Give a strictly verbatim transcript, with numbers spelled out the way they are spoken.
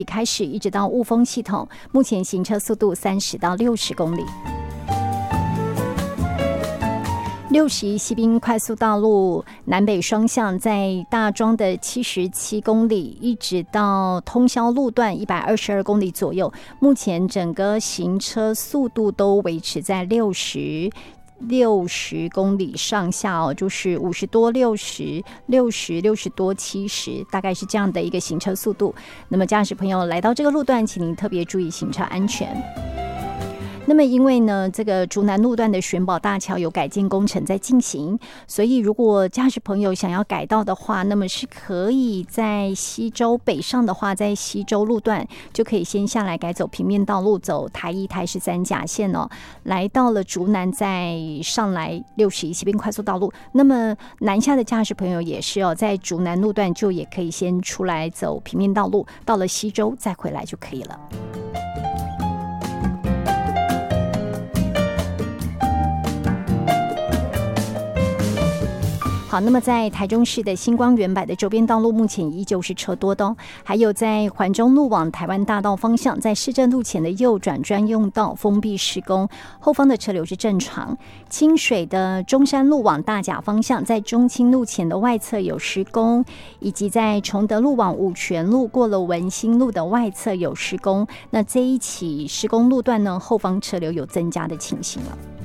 开始一直到雾峰系统，目前行车速度三十到六十公里。六十一西滨快速道路南北双向，在大庄的七十七公里，一直到通霄路段一百二十二公里左右，目前整个行车速度都维持在六十。六十公里上下哦，就是五十多、六十、六十、六十多、七十，大概是这样的一个行车速度。那么驾驶朋友来到这个路段，请您特别注意行车安全。那么因为呢，这个竹南路段的玄宝大桥有改建工程在进行，所以如果驾驶朋友想要改道的话，那么是可以在西周北上的话，在西周路段就可以先下来改走平面道路，走台一、台十三甲线哦，来到了竹南再上来六十一西滨快速道路。那么南下的驾驶朋友也是哦，在竹南路段就也可以先出来走平面道路，到了西周再回来就可以了。好，那么在台中市的星光远百的周边道路目前依旧是车多的哦，还有在环中路往台湾大道方向，在市政路前的右转专用道封闭施工，后方的车流是正常。清水的中山路往大甲方向，在中清路前的外侧有施工，以及在崇德路往五权路过了文心路的外侧有施工。那这一起施工路段呢，后方车流有增加的情形了。